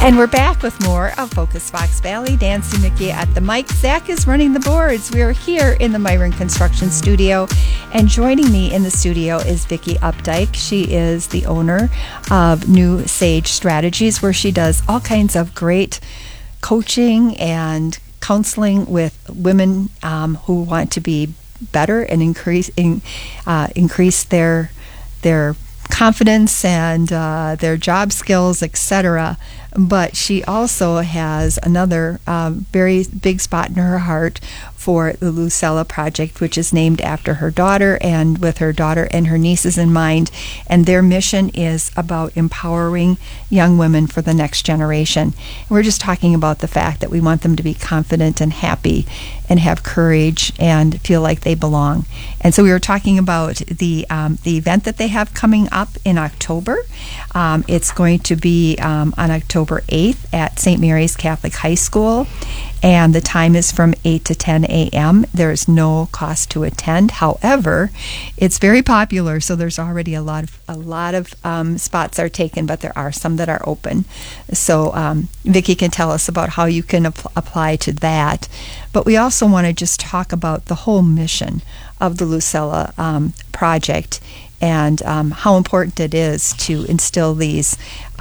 And we're back with more of Focus Fox Valley. Nancy Mickey at the mic. Zach is running the boards. We are here in the Myron Construction Studio. And joining me in the studio is Vicki Updike. She is the owner of New Sage Strategies, where she does all kinds of great coaching and counseling with women who want to be better and increase their confidence and their job skills, etc. But she also has another very big spot in her heart for the Lucella Project, which is named after her daughter, and with her daughter and her nieces in mind. And their mission is about empowering young women for the next generation. And we're just talking about the fact that we want them to be confident and happy and have courage and feel like they belong. And so we were talking about the event that they have coming up in October. It's going to be on October 8th at St. Mary's Catholic High School, and the time is from 8 to 10 a.m. There is no cost to attend. However, it's very popular, so there's already a lot of spots are taken, but there are some that are open. So Vicki can tell us about how you can apply to that. But we also want to just talk about the whole mission of the Lucella Project, and how important it is to instill these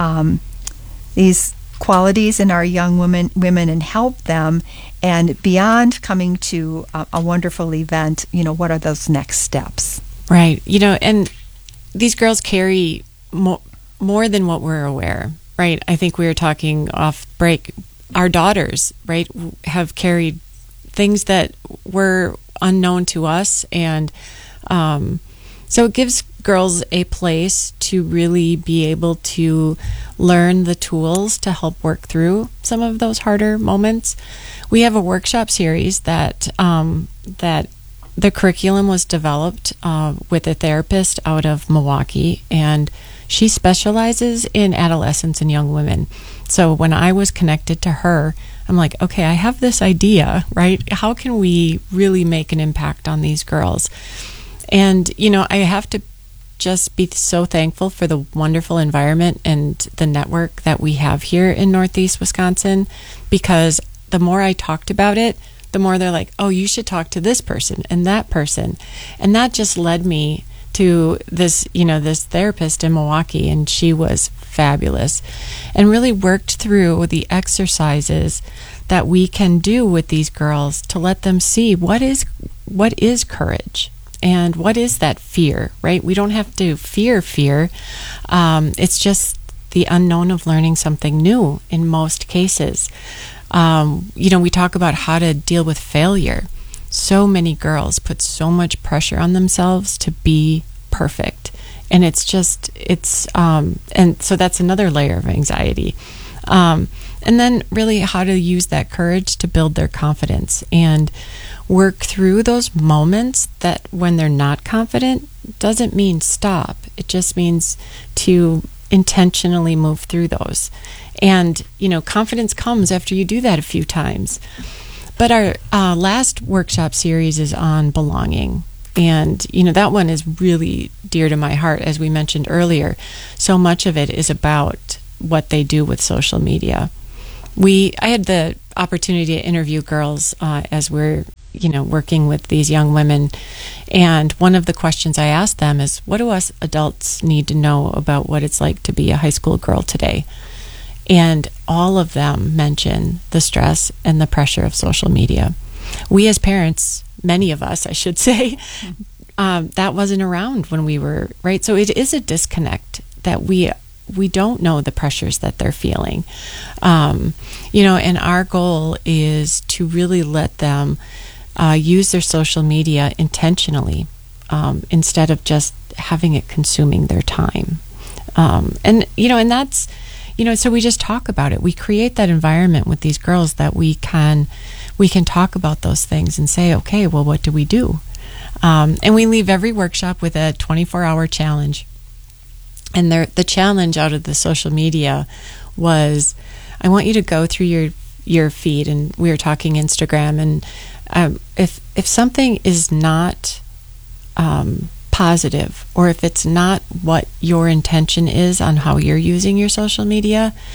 qualities in our young women and help them. And beyond coming to a wonderful event, what are those next steps? Right. And these girls carry more than what we're aware, right? I think we were talking off break. Our daughters, right, have carried things that were unknown to us. And so it gives girls a place to really be able to learn the tools to help work through some of those harder moments. We have a workshop series that the curriculum was developed with a therapist out of Milwaukee, and she specializes in adolescents and young women. So when I was connected to her, I'm like, okay, I have this idea, right? How can we really make an impact on these girls? And, I have to just be so thankful for the wonderful environment and the network that we have here in Northeast Wisconsin, because the more I talked about it, the more they're like, oh, you should talk to this person and that person. And that just led me to this, this therapist in Milwaukee, and she was fabulous and really worked through the exercises that we can do with these girls to let them see what is courage. And what is that fear, right? We don't have to fear. It's just the unknown of learning something new in most cases. We talk about how to deal with failure. So many girls put so much pressure on themselves to be perfect. And and so that's another layer of anxiety. And then really how to use that courage to build their confidence and work through those moments that when they're not confident doesn't mean stop. It just means to intentionally move through those. And, confidence comes after you do that a few times. But our last workshop series is on belonging. And, that one is really dear to my heart, as we mentioned earlier. So much of it is about what they do with social media. I had the opportunity to interview girls as we're, working with these young women. And one of the questions I asked them is, what do us adults need to know about what it's like to be a high school girl today? And all of them mention the stress and the pressure of social media. We as parents, many of us, I should say, that wasn't around when we were, right? So it is a disconnect that we don't know the pressures that they're feeling. And our goal is to really let them use their social media intentionally instead of just having it consuming their time. And that's, so we just talk about it. We create that environment with these girls that we can talk about those things and say, okay, well, what do we do? And we leave every workshop with a 24-hour challenge. And the challenge out of the social media was, I want you to go through your feed, and we were talking Instagram, and if something is not positive, or if it's not what your intention is on how you're using your social media,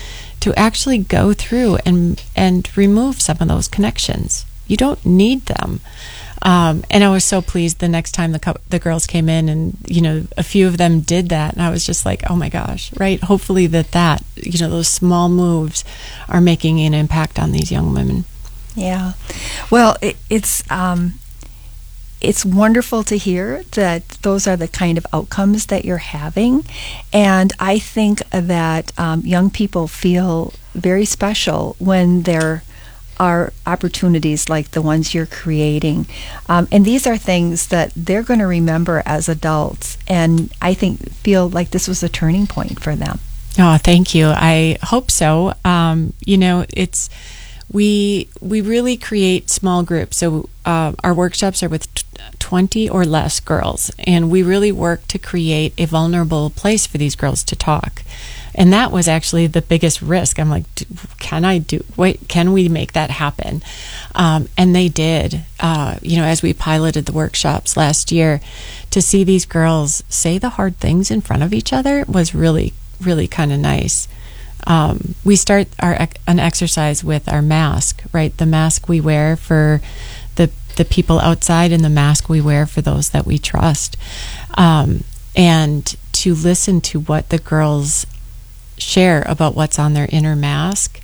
to actually go through and remove some of those connections. You don't need them. And I was so pleased the next time the girls came in, and a few of them did that, and I was just like, oh my gosh, right? Hopefully that those small moves are making an impact on these young women. Yeah. Well, it's wonderful to hear that those are the kind of outcomes that you're having, and I think that young people feel very special when there are opportunities like the ones you're creating. And these are things that they're going to remember as adults, and I think feel like this was a turning point for them. Oh, thank you. I hope so. It's we really create small groups. So our workshops are with 20 or less girls, and we really work to create a vulnerable place for these girls to talk. And that was actually the biggest risk. I'm like, can we make that happen? And they did. As we piloted the workshops last year, to see these girls say the hard things in front of each other was really, really kind of nice. We start an exercise with our mask, right? The mask we wear for the people outside, and the mask we wear for those that we trust. And to listen to what the girls share about what's on their inner mask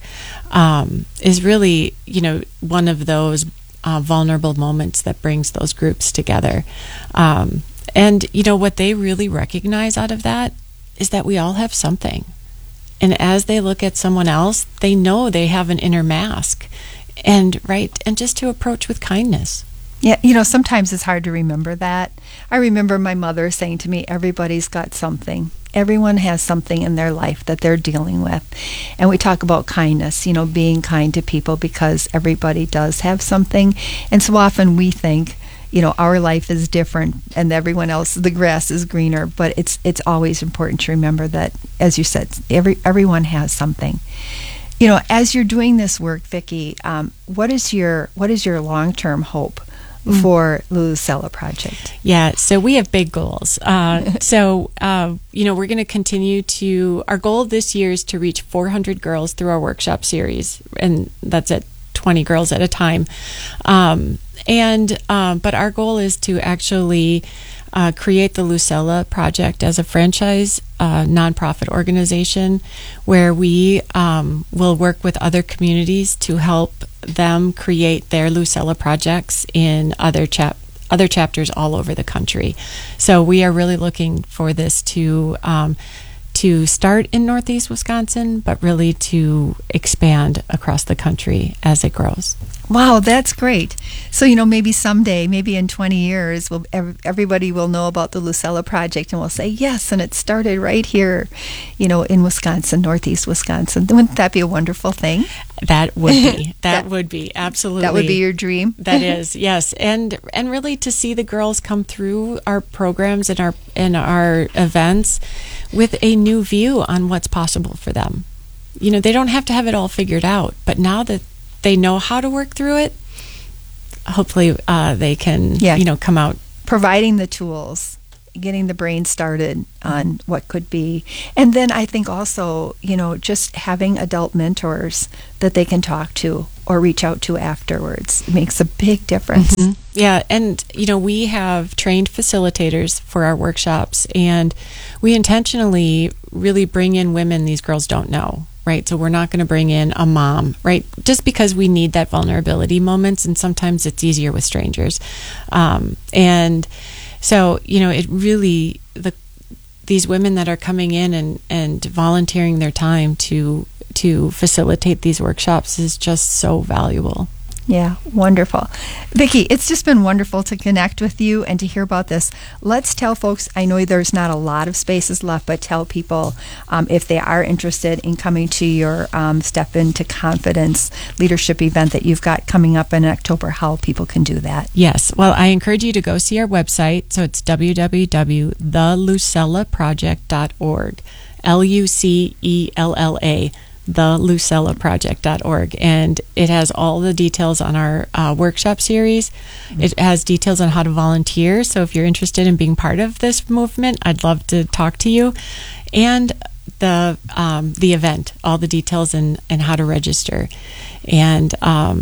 is really, one of those vulnerable moments that brings those groups together. And, what they really recognize out of that is that we all have something. And as they look at someone else, they know they have an inner mask. And just to approach with kindness. Yeah, sometimes it's hard to remember that. I remember my mother saying to me, everybody's got something. Everyone has something in their life that they're dealing with. And we talk about kindness, being kind to people, because everybody does have something. And so often we think, our life is different and everyone else, the grass is greener. But it's always important to remember that, as you said, everyone has something. As you're doing this work, Vicki, what is your long-term hope for the Lucella Project? Yeah, so we have big goals. We're going to continue to, our goal this year is to reach 400 girls through our workshop series, and that's at 20 girls at a time. But our goal is to actually create the Lucella Project as a franchise nonprofit organization, where we will work with other communities to help them create their Lucella projects in other chapters all over the country. So we are really looking for this to start in Northeast Wisconsin, but really to expand across the country as it grows. Wow, that's great. So, maybe someday, maybe in 20 years, everybody will know about the Lucella Project and will say, yes, and it started right here, in Wisconsin, Northeast Wisconsin. Wouldn't that be a wonderful thing? That would be. That would be, absolutely. That would be your dream? That is, yes. And really to see the girls come through our programs and our events with a new view on what's possible for them. They don't have to have it all figured out, but now that they know how to work through it, hopefully they can, come out. Providing the tools, getting the brain started on what could be. And then I think also, just having adult mentors that they can talk to or reach out to afterwards makes a big difference. Mm-hmm. Yeah, and, we have trained facilitators for our workshops, and we intentionally really bring in women these girls don't know. Right, so we're not going to bring in a mom, right? Just because we need that vulnerability moments, and sometimes it's easier with strangers. And so, it really, these women that are coming in and volunteering their time to facilitate these workshops is just so valuable. Yeah, wonderful. Vicki, it's just been wonderful to connect with you and to hear about this. Let's tell folks, I know there's not a lot of spaces left, but tell people if they are interested in coming to your Step Into Confidence leadership event that you've got coming up in October, how people can do that. Yes, well, I encourage you to go see our website. So it's www.thelucellaproject.org, LUCELLA. thelucellaproject.org, and it has all the details on our workshop series. It has details on how to volunteer, so if you're interested in being part of this movement, I'd love to talk to you. And the event, all the details and how to register. And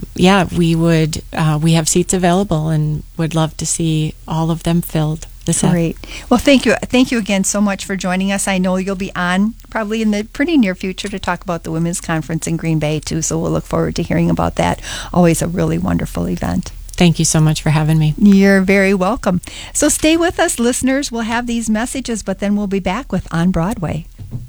we have seats available and would love to see all of them filled. Great. Well, thank you again so much for joining us. I know you'll be on probably in the pretty near future to talk about the Women's Conference in Green Bay too, so we'll look forward to hearing about that. Always a really wonderful event. Thank you so much for having me. You're very welcome. So stay with us, listeners. We'll have these messages, but then we'll be back with On Broadway.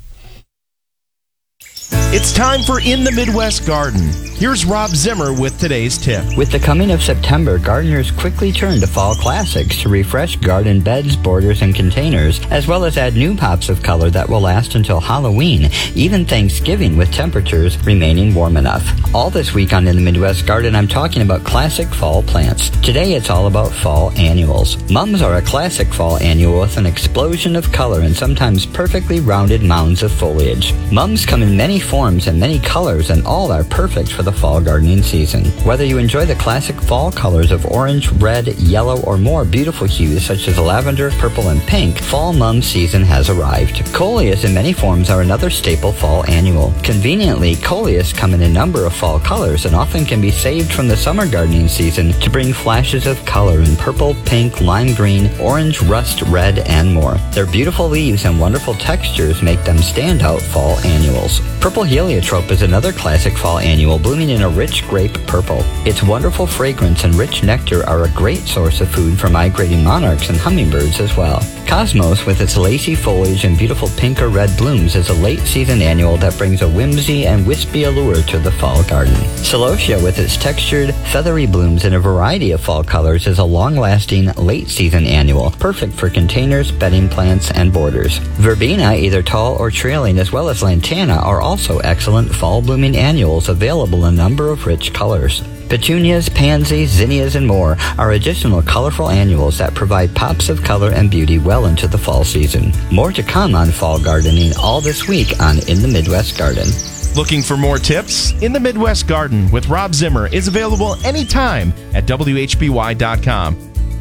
It's time for In the Midwest Garden. Here's Rob Zimmer with today's tip. With the coming of September, gardeners quickly turn to fall classics to refresh garden beds, borders, and containers, as well as add new pops of color that will last until Halloween, even Thanksgiving, with temperatures remaining warm enough. All this week on In the Midwest Garden, I'm talking about classic fall plants. Today, it's all about fall annuals. Mums are a classic fall annual with an explosion of color and sometimes perfectly rounded mounds of foliage. Mums come in many forms and many colors, and all are perfect for the fall gardening season. Whether you enjoy the classic fall colors of orange, red, yellow, or more beautiful hues such as lavender, purple, and pink, fall mum season has arrived. Coleus in many forms are another staple fall annual. Conveniently, Coleus come in a number of fall colors and often can be saved from the summer gardening season to bring flashes of color in purple, pink, lime green, orange, rust red, and more. Their beautiful leaves and wonderful textures make them standout fall annuals. Purple heliotrope is another classic fall annual, blooming in a rich grape purple. Its wonderful fragrance and rich nectar are a great source of food for migrating monarchs and hummingbirds as well. Cosmos, with its lacy foliage and beautiful pink or red blooms, is a late season annual that brings a whimsy and wispy allure to the fall garden. Celosia, with its textured, feathery blooms in a variety of fall colors, is a long-lasting, late season annual, perfect for containers, bedding plants, and borders. Verbena, either tall or trailing, as well as lantana, are also excellent fall blooming annuals available in a number of rich colors. Petunias, pansies, zinnias, and more are additional colorful annuals that provide pops of color and beauty well into the fall season. More to come on fall gardening all this week on In the Midwest Garden. Looking for more tips? In the Midwest Garden with Rob Zimmer is available anytime at WHBY.com.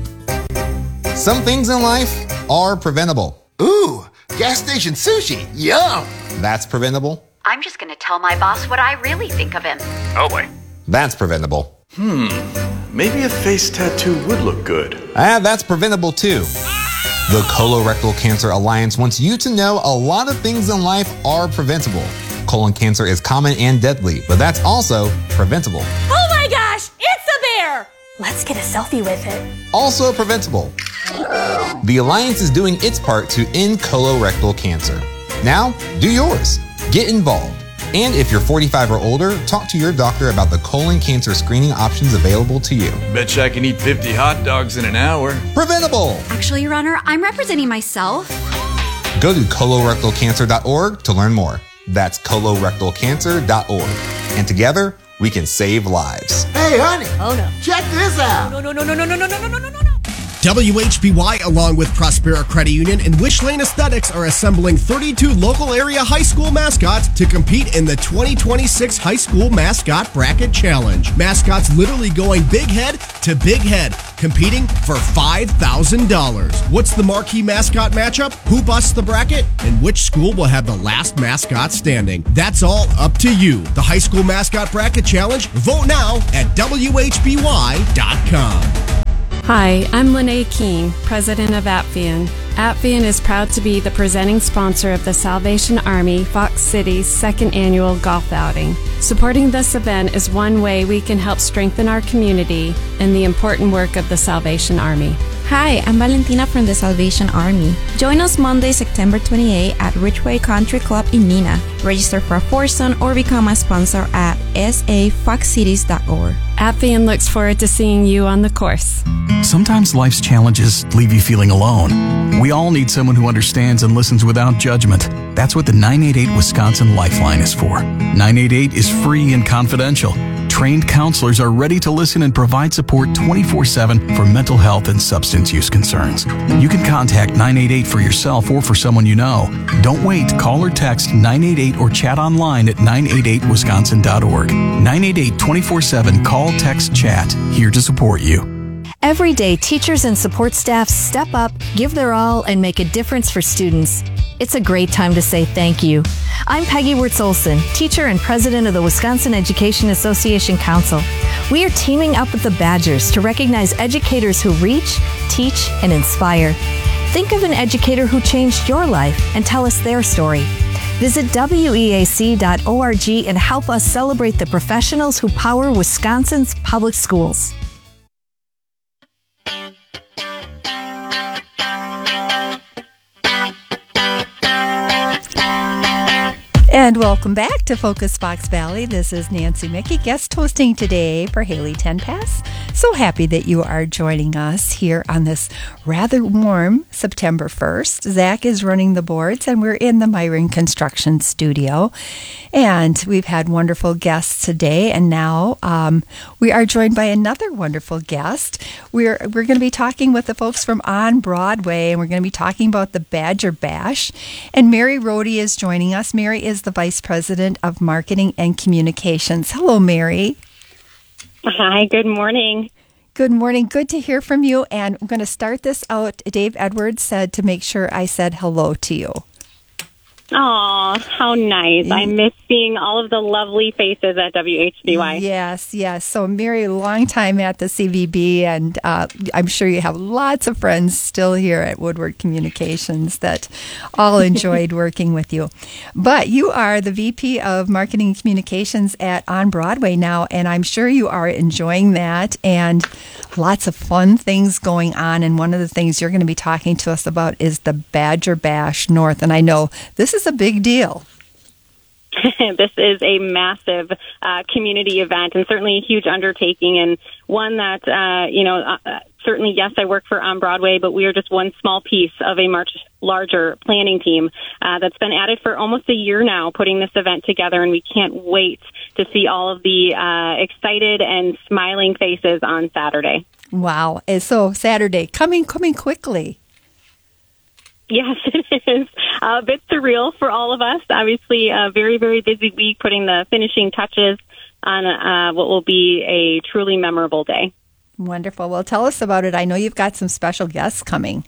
Some things in life are preventable. Ooh, gas station sushi. Yum. That's preventable. I'm just going to tell my boss what I really think of him. Oh boy. That's preventable. Maybe a face tattoo would look good. That's preventable too. The Colorectal Cancer Alliance wants you to know a lot of things in life are preventable. Colon cancer is common and deadly, but that's also preventable. Oh my gosh, it's a bear! Let's get a selfie with it. Also preventable. The Alliance is doing its part to end colorectal cancer. Now, do yours. Get involved. And if you're 45 or older, talk to your doctor about the colon cancer screening options available to you. Betcha I can eat 50 hot dogs in an hour. Preventable! Actually, Your Honor, I'm representing myself. Go to colorectalcancer.org to learn more. That's colorectalcancer.org. And together, we can save lives. Hey, honey. Oh no. Check this out. No. WHBY, along with Prospera Credit Union and Wish Lane Aesthetics, are assembling 32 local area high school mascots to compete in the 2026 High School Mascot Bracket Challenge. Mascots literally going big head to big head, competing for $5,000. What's the marquee mascot matchup? Who busts the bracket? And which school will have the last mascot standing? That's all up to you. The High School Mascot Bracket Challenge. Vote now at WHBY.com. Hi, I'm Lene Keene, president of Apvian. Apvian is proud to be the presenting sponsor of the Salvation Army Fox City's second annual golf outing. Supporting this event is one way we can help strengthen our community and the important work of the Salvation Army. Hi, I'm Valentina from the Salvation Army. Join us Monday, September 28 at Ridgeway Country Club in Neenah. Register for a foursome or become a sponsor at safoxcities.org. Apvian looks forward to seeing you on the course. Sometimes life's challenges leave you feeling alone. We all need someone who understands and listens without judgment. That's what the 988 Wisconsin Lifeline is for. 988 is free and confidential. Trained counselors are ready to listen and provide support 24/7 for mental health and substance use concerns. You can contact 988 for yourself or for someone you know. Don't wait. Call or text 988 or chat online at 988wisconsin.org. 988 24/7 call, text, chat. Here to support you. Every day, teachers and support staff step up, give their all, and make a difference for students. It's a great time to say thank you. I'm Peggy Wirtz-Olson, teacher and president of the Wisconsin Education Association Council. We are teaming up with the Badgers to recognize educators who reach, teach, and inspire. Think of an educator who changed your life and tell us their story. Visit weac.org and help us celebrate the professionals who power Wisconsin's public schools. And welcome back to Focus Fox Valley. This is Nancy Mickey, guest hosting today for Haley Tenpass. So happy that you are joining us here on this rather warm September 1st. Zach is running the boards, and we're in the Myron Construction Studio. And we've had wonderful guests today, and now we are joined by another wonderful guest. We're going to be talking with the folks from On Broadway, and we're going to be talking about the Badger Bash. And Mary Rohde is joining us. Mary is the Vice President of Marketing and Communications. Hello, Mary. Hi, good morning. Good morning. Good to hear from you. And I'm going to start this out. Dave Edwards said to make sure I said hello to you. Aw, how nice. I miss seeing all of the lovely faces at WHBY. Yes. So, Mary, long time at the CVB, and I'm sure you have lots of friends still here at Woodward Communications that all enjoyed working with you. But you are the VP of Marketing and Communications at On Broadway now, and I'm sure you are enjoying that, and lots of fun things going on. And one of the things you're going to be talking to us about is the Badger Bash North, and I know this is a big deal. This is a massive community event, and certainly a huge undertaking, and one that, certainly, yes, I work for On Broadway, but we are just one small piece of a much larger planning team that's been at it for almost a year now, putting this event together, and we can't wait to see all of the excited and smiling faces on Saturday. Wow. And so Saturday, coming quickly. Yes, it is a bit surreal for all of us. Obviously, a very, very busy week putting the finishing touches on what will be a truly memorable day. Wonderful. Well, tell us about it. I know you've got some special guests coming.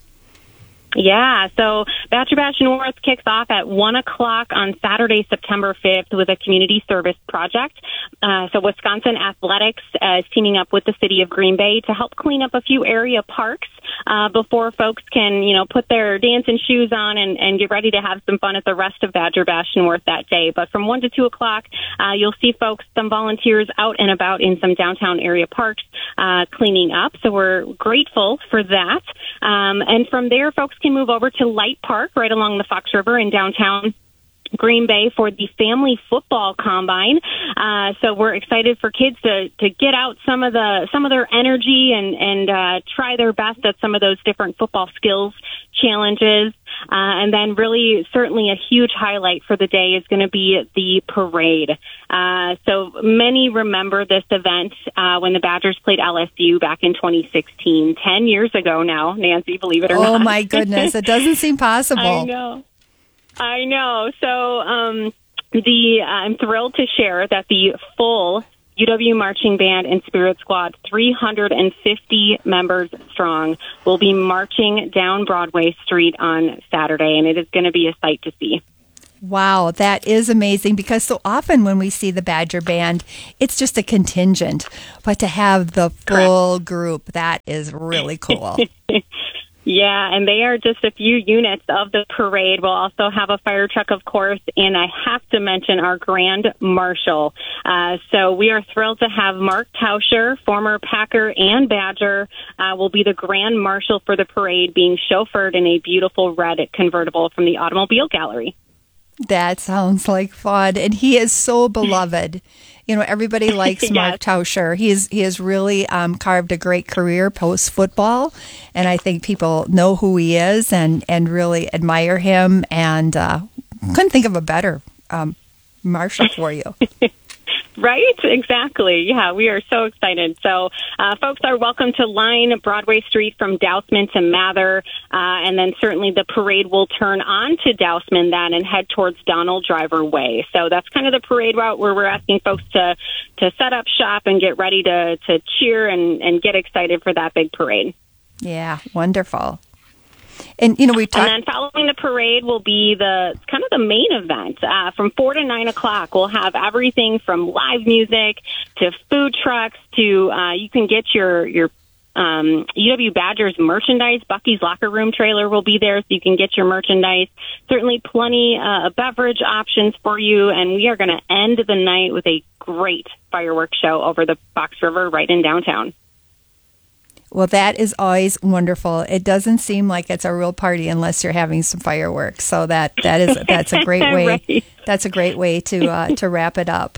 Yeah, so Badger Bash North kicks off at 1 o'clock on Saturday, September 5th with a community service project. So Wisconsin Athletics is teaming up with the city of Green Bay to help clean up a few area parks before folks can, put their dancing shoes on and get ready to have some fun at the rest of Badger Bash North that day. But from 1 to 2 o'clock, you'll see folks, some volunteers out and about in some downtown area parks cleaning up. So we're grateful for that. And from there, folks can move over to Light Park right along the Fox River in downtown Green Bay for the family football combine. So we're excited for kids to get out some of their energy and try their best at some of those different football skills challenges. And then really, certainly a huge highlight for the day is going to be the parade. So many remember this event when the Badgers played LSU back in 2016, 10 years ago now, Nancy, believe it or not. Oh, my goodness. It doesn't seem possible. I know. So I'm thrilled to share that the full UW Marching Band and Spirit Squad, 350 members strong, will be marching down Broadway Street on Saturday, and it is going to be a sight to see. Wow, that is amazing, because so often when we see the Badger Band, it's just a contingent. But to have the full group, that is really cool. Yeah, and they are just a few units of the parade. We'll also have a fire truck, of course, and I have to mention our Grand Marshal. So we are thrilled to have Mark Tauscher, former Packer and Badger, will be the Grand Marshal for the parade, being chauffeured in a beautiful red convertible from the Automobile Gallery. That sounds like fun, and he is so beloved. Everybody likes Mark Tauscher. He has really carved a great career post-football, and I think people know who he is and really admire him, and couldn't think of a better marshal for you. Right? Exactly. Yeah, we are so excited. So folks are welcome to line Broadway Street from Dousman to Mather, and then certainly the parade will turn on to Dousman then and head towards Donald Driver Way. So that's kind of the parade route where we're asking folks to set up shop and get ready to cheer and get excited for that big parade. Yeah, wonderful. And, you know, we talked. And then following the parade will be the main event. From 4 to 9 o'clock, we'll have everything from live music to food trucks to you can get your UW Badgers merchandise. Bucky's Locker Room trailer will be there, so you can get your merchandise. Certainly plenty of beverage options for you. And we are going to end the night with a great fireworks show over the Fox River right in downtown. Well, that is always wonderful. It doesn't seem like it's a real party unless you're having some fireworks. So that's a great way. Right. That's a great way to wrap it up.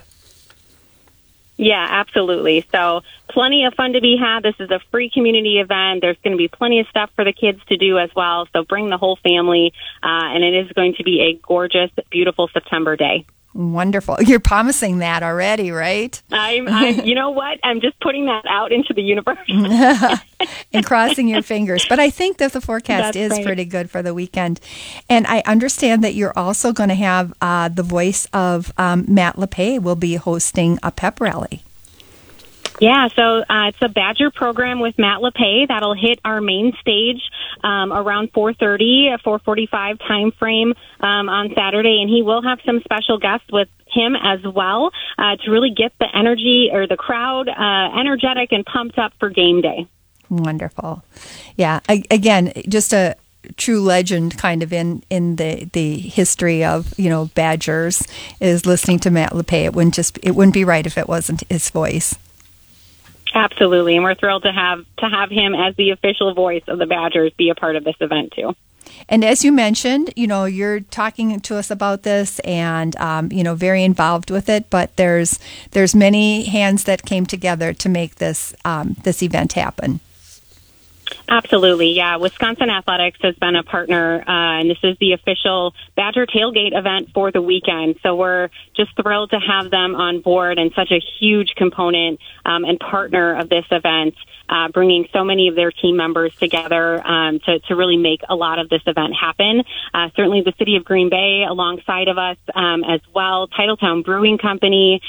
Yeah, absolutely. So plenty of fun to be had. This is a free community event. There's going to be plenty of stuff for the kids to do as well. So bring the whole family, and it is going to be a gorgeous, beautiful September day. Wonderful. You're promising that already, right? I'm you know what? I'm just putting that out into the universe. And crossing your fingers. But I think that the forecast is pretty good for the weekend. And I understand that you're also going to have the voice of Matt LePay will be hosting a pep rally. Yeah, so it's a Badger program with Matt LePay that'll hit our main stage around 4:30, 4:45 time frame on Saturday, and he will have some special guests with him as well to really get the energy or the crowd energetic and pumped up for game day. Wonderful. Yeah, again, just a true legend kind of in the history of, you know, Badgers is listening to Matt LePay. It wouldn't be right if it wasn't his voice. Absolutely, and we're thrilled to have him as the official voice of the Badgers be a part of this event too. And as you mentioned, you know, you're talking to us about this and, you know, very involved with it, but there's many hands that came together to make this event happen. Absolutely, yeah. Wisconsin Athletics has been a partner, and this is the official Badger Tailgate event for the weekend. So we're just thrilled to have them on board and such a huge component and partner of this event, bringing so many of their team members together to really make a lot of this event happen. Certainly the City of Green Bay alongside of us as well, Titletown Brewing Company,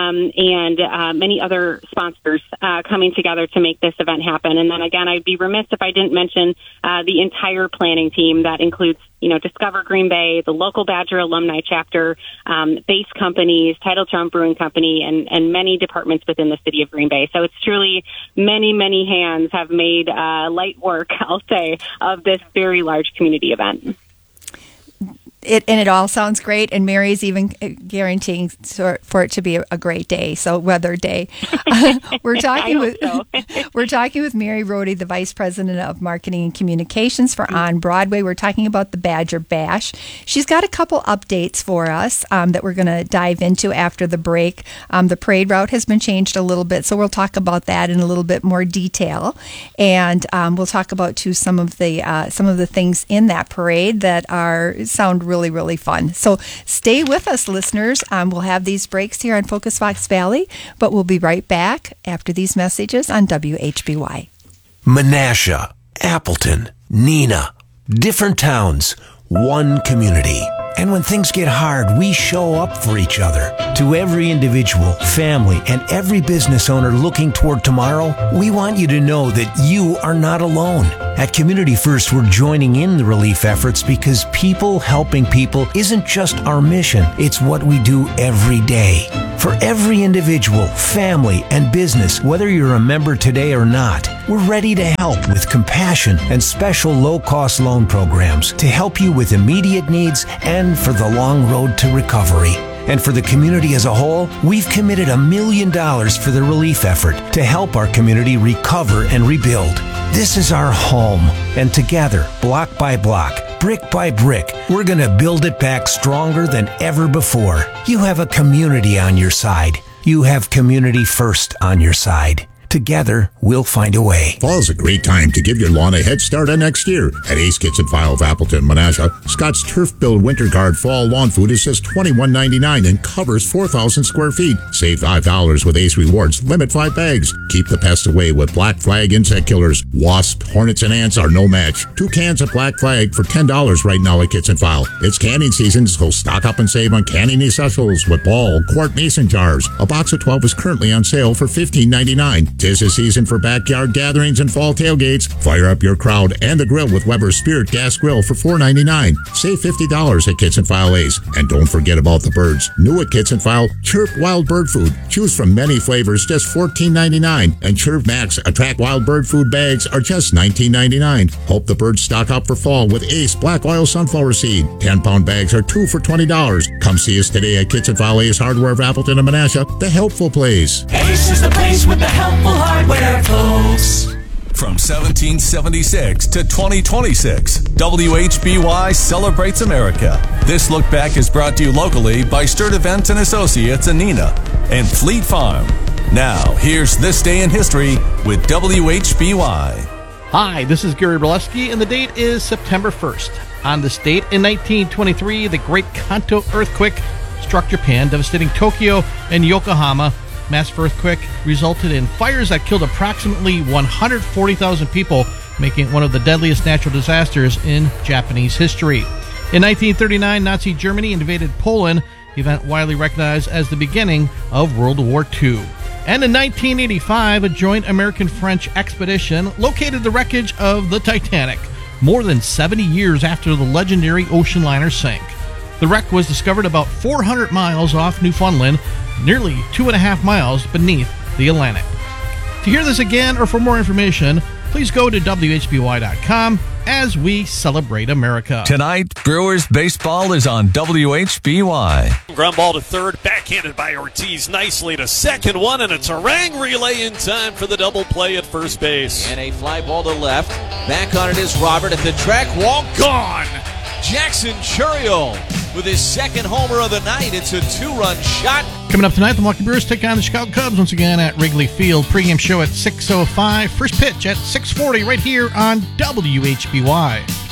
and many other sponsors coming together to make this event happen. And then again, I'd be remiss if I didn't mention the entire planning team that includes, you know, Discover Green Bay, the local Badger alumni chapter, base companies, Titletown Brewing Company, and many departments within the City of Green Bay. So it's truly many, many hands have made light work, I'll say, of this very large community event. It all sounds great, and Mary's even guaranteeing for it to be a great day. So weather day. We're talking with Mary Rohde, the Vice President of Marketing and Communications for On Broadway. We're talking about the Badger Bash. She's got a couple updates for us that we're going to dive into after the break. The parade route has been changed a little bit, so we'll talk about that in a little bit more detail, and we'll talk about too some of the things in that parade that sound really, really fun. So stay with us, listeners. We'll have these breaks here on Focus Fox Valley, but we'll be right back after these messages on WHBY. Menasha, Appleton, Neenah, different towns, one community. And when things get hard, we show up for each other. To every individual, family, and every business owner looking toward tomorrow, we want you to know that you are not alone. At Community First, we're joining in the relief efforts because people helping people isn't just our mission, it's what we do every day. For every individual, family, and business, whether you're a member today or not, we're ready to help with compassion and special low-cost loan programs to help you with immediate needs and for the long road to recovery. And for the community as a whole, we've committed $1 million for the relief effort to help our community recover and rebuild. This is our home, and together, block by block, brick by brick, we're going to build it back stronger than ever before. You have a community on your side. You have Community First on your side. Together, we'll find a way. Fall's a great time to give your lawn a head start on next year. At Ace Kitchen File of Appleton, Menasha, Scott's Turf Build Winter Guard Fall Lawn Food is just $21.99 and covers 4,000 square feet. Save $5 with Ace Rewards. Limit 5 bags. Keep the pests away with Black Flag insect killers. Wasps, hornets, and ants are no match. 2 cans of Black Flag for $10 right now at Kitchen File. It's canning season, so stock up and save on canning essentials with ball, quart mason jars. A box of 12 is currently on sale for $15.99. 'Tis the season for backyard gatherings and fall tailgates. Fire up your crowd and the grill with Weber's Spirit Gas Grill for $4.99. Save $50 at Kitchen File Ace. And don't forget about the birds. New at Kitchen File, Chirp Wild Bird Food. Choose from many flavors, just $14.99. And Chirp Max Attract Wild Bird Food bags are just $19.99. Hope the birds stock up for fall with Ace Black Oil Sunflower Seed. 10-pound bags are 2 for $20. Come see us today at Kitchen File Ace Hardware of Appleton and Menasha, the helpful place. Ace is the place with the helpful hardware, folks. From 1776 to 2026, WHBY celebrates America. This look back is brought to you locally by Sturt Events and Associates in Neenah and Fleet Farm. Now, here's This Day in History with WHBY. Hi, this is Gary Brzezinski, and the date is September 1st. On this date, in 1923, the Great Kanto earthquake struck Japan, devastating Tokyo and Yokohama. Massive earthquake resulted in fires that killed approximately 140,000 people, making it one of the deadliest natural disasters in Japanese history. In 1939, Nazi Germany invaded Poland, the event widely recognized as the beginning of World War II. And in 1985, a joint American-French expedition located the wreckage of the Titanic, more than 70 years after the legendary ocean liner sank. The wreck was discovered about 400 miles off Newfoundland, nearly 2.5 miles beneath the Atlantic. To hear this again or for more information, please go to WHBY.com as we celebrate America. Tonight, Brewers baseball is on WHBY. Ground ball to third, backhanded by Ortiz nicely to second one, and a Terang relay in time for the double play at first base. And a fly ball to left. Back on it is Robert at the track wall. Gone! Jackson Churiel with his second homer of the night. It's a 2-run shot. Coming up tonight, the Milwaukee Brewers take on the Chicago Cubs once again at Wrigley Field. Pre-game show at 6:05. First pitch at 6:40 right here on WHBY.